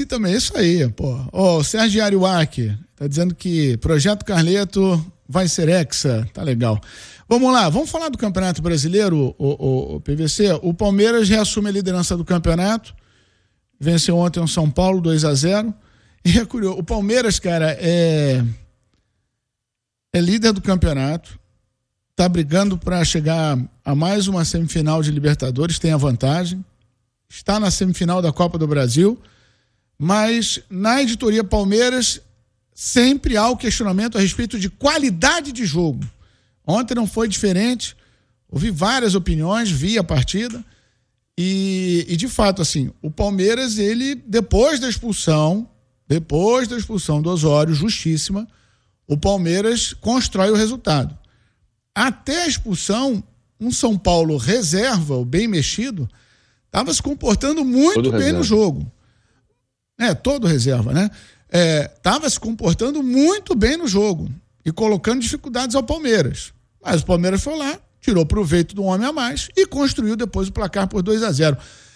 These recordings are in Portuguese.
também, isso aí, pô. O Sérgio Ariuaki tá dizendo que Projeto Carleto vai ser hexa, tá legal. Vamos lá, vamos falar do Campeonato Brasileiro, o PVC. O Palmeiras reassume a liderança do campeonato, venceu ontem o São Paulo 2-0. E é curioso, o Palmeiras, cara, é líder do campeonato, tá brigando para chegar a mais uma semifinal de Libertadores, tem a vantagem, está na semifinal da Copa do Brasil, mas na editoria Palmeiras sempre há o questionamento a respeito de qualidade de jogo. Ontem não foi diferente, ouvi várias opiniões, vi a partida e de fato, assim, o Palmeiras, ele, depois da expulsão do Osório, justíssima, o Palmeiras constrói o resultado. Até a expulsão, um São Paulo reserva, o bem mexido, estava se comportando muito bem no jogo. Todo reserva, né? Estava se comportando muito bem no jogo e colocando dificuldades ao Palmeiras. Mas o Palmeiras foi lá, tirou proveito do homem a mais e construiu depois o placar por 2-0.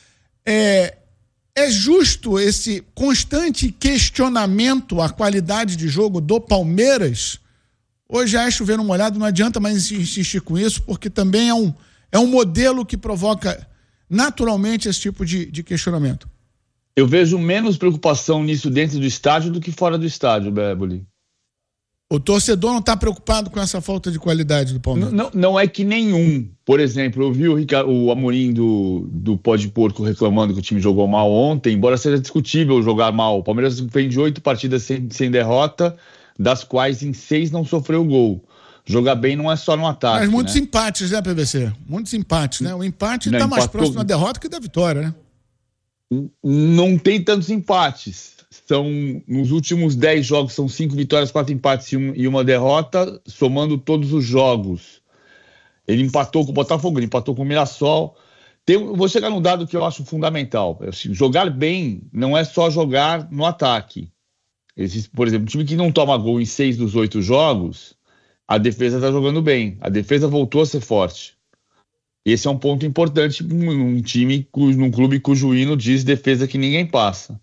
É justo esse constante questionamento à qualidade de jogo do Palmeiras? Hoje já é chover uma olhada, não adianta mais insistir com isso, porque também é um modelo que provoca naturalmente esse tipo de questionamento. Eu vejo menos preocupação nisso dentro do estádio do que fora do estádio, Béboli. O torcedor não está preocupado com essa falta de qualidade do Palmeiras? Não é que nenhum. Por exemplo, eu vi o Amorim do Pó de Porco reclamando que o time jogou mal ontem, embora seja discutível jogar mal. O Palmeiras vem de 8 partidas sem derrota, das quais em 6 não sofreu gol. Jogar bem não é só no ataque. Mas muitos empates, né, PVC? Muitos empates, né? O empate está mais próximo da derrota que da vitória, né? Não tem tantos empates. Nos últimos 10 jogos, são 5 vitórias, 4 empates e uma derrota, somando todos os jogos. Ele empatou com o Botafogo, ele empatou com o Mirassol. Vou chegar num dado que eu acho fundamental. Jogar bem não é só jogar no ataque. Por exemplo, um time que não toma gol em 6 dos 8 jogos, a defesa está jogando bem. A defesa voltou a ser forte. Esse é um ponto importante num clube cujo hino diz defesa que ninguém passa.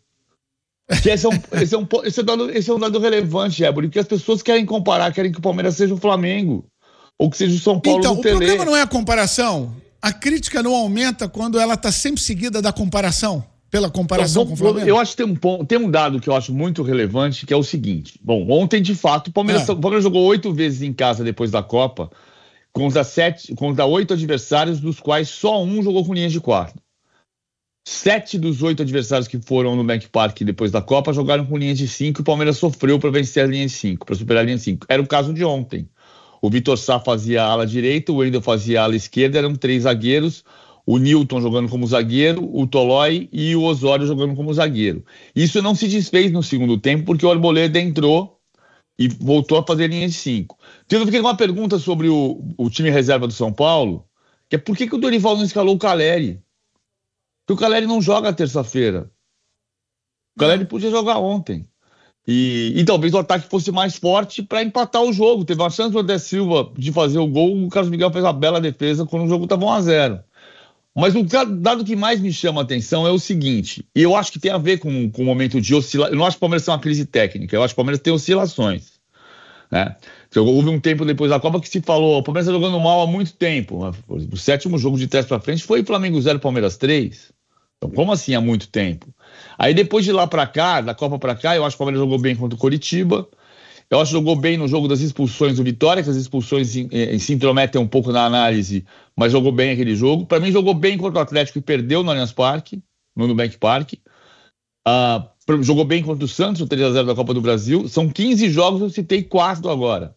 Esse é um dado relevante, Ébora, porque as pessoas querem que o Palmeiras seja o Flamengo, ou que seja o São Paulo do Pelé. O problema não é a comparação. A crítica não aumenta quando ela está sempre seguida da comparação, pela comparação com o Flamengo. Eu acho que tem um dado que eu acho muito relevante, que é o seguinte. Bom, ontem, de fato, o Palmeiras jogou 8 vezes em casa depois da Copa, contra 8 adversários, dos quais só um jogou com linha de 4. 7 dos 8 adversários que foram no Bank Park depois da Copa jogaram com linha de 5 e o Palmeiras sofreu para vencer a linha de 5, para superar a linha de 5. Era o caso de ontem. O Vitor Sá fazia a ala direita, o Wendel fazia a ala esquerda, eram 3 zagueiros, o Nilton jogando como zagueiro, o Tolói e o Osório jogando como zagueiro. Isso não se desfez no segundo tempo, porque o Arboleda entrou e voltou a fazer linha de 5. Então eu fiquei com uma pergunta sobre o time reserva do São Paulo, que é por que o Dorival não escalou o Calleri? Porque o Calleri não joga terça-feira. O Calleri podia jogar ontem. E talvez o ataque fosse mais forte para empatar o jogo. Teve uma chance do André Silva de fazer o gol, o Carlos Miguel fez uma bela defesa quando o jogo estava 1-0. Mas o dado que mais me chama a atenção é o seguinte, e eu acho que tem a ver com o momento de oscilação. Eu não acho que o Palmeiras tem uma crise técnica, eu acho que o Palmeiras tem oscilações, né? Houve um tempo depois da Copa que se falou, o Palmeiras está jogando mal há muito tempo. O 7º jogo de trás para frente foi Flamengo 0, Palmeiras 3. Então, como assim há muito tempo? Aí depois de lá para cá, da Copa para cá, eu acho que o Palmeiras jogou bem contra o Coritiba. Eu acho que jogou bem no jogo das expulsões do Vitória, que as expulsões se intrometem um pouco na análise, mas jogou bem aquele jogo. Para mim, jogou bem contra o Atlético e perdeu no Allianz Parque, no Nubank Park. Jogou bem contra o Santos, o 3-0 da Copa do Brasil. São 15 jogos, eu citei 4 agora.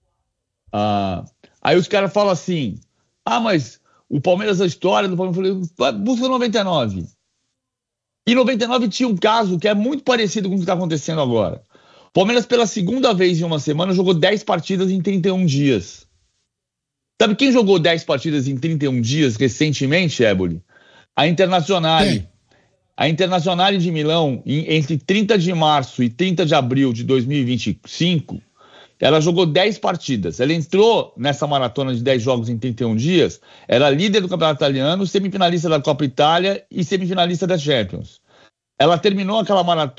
Aí os caras falam assim, mas o Palmeiras, a história do Palmeiras, busca 99. E 99 tinha um caso que é muito parecido com o que está acontecendo agora. O Palmeiras, pela segunda vez em uma semana, jogou 10 partidas em 31 dias. Sabe quem jogou 10 partidas em 31 dias recentemente, Éboli? A Internazionale. A Internazionale de Milão, entre 30 de março e 30 de abril de 2025, ela jogou 10 partidas. Ela entrou nessa maratona de 10 jogos em 31 dias, era líder do campeonato italiano, semifinalista da Copa Itália e semifinalista da Champions. Ela terminou aquela maratona